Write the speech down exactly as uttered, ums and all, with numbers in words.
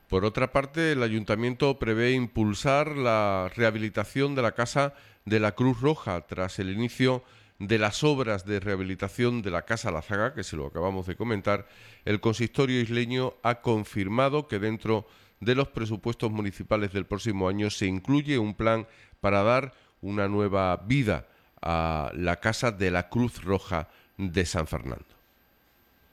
Por otra parte, el Ayuntamiento prevé impulsar la rehabilitación de la Casa de la Cruz Roja tras el inicio de las obras de rehabilitación de la Casa Lázaga, que se lo acabamos de comentar. El consistorio isleño ha confirmado que dentro de los presupuestos municipales del próximo año se incluye un plan para dar una nueva vida a la Casa de la Cruz Roja de San Fernando.